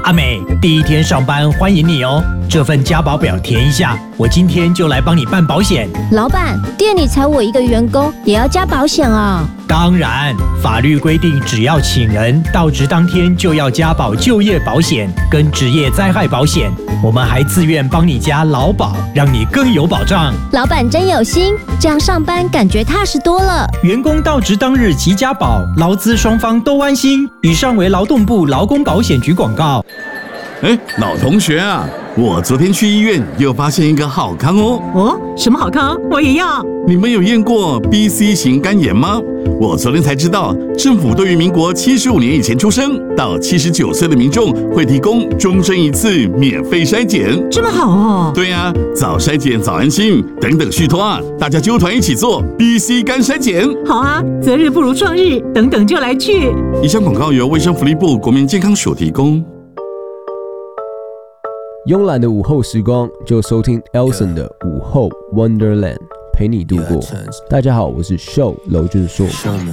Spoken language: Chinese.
阿美，第一天上班欢迎你哦。这份加保表填一下，我今天就来帮你办保险。 老板，店里才我一个员工，也要加保险啊？ 当然，法律规定，只要请人到职当天就要加保就业保险跟职业灾害保险。我们还自愿帮你加劳保，让你更有保障。 老板真有心，这样上班感觉踏实多了。 员工到职当日即加保，劳资双方都安心。以上为劳动部劳工保险局广告。 老同学啊，我昨天去医院又发现一个好康哦。 哦，什么好康？我也要。 你们有验过 BC 型肝炎吗？我昨天才知道，政府对于民国75年以前出生到79岁的民众会提供终身一次免费筛检。 这么好哦？ 对啊，早筛检早安心，等等续托啊，大家揪团一起做 BC 肝筛检。 好啊，择日不如撞日，等等就来去。 以上广告由卫生福利部国民健康署提供。 慵懒的午后时光，就收听 Elson 的午后 Wonderland， 陪你度过。大家好，我是秀娄俊硕。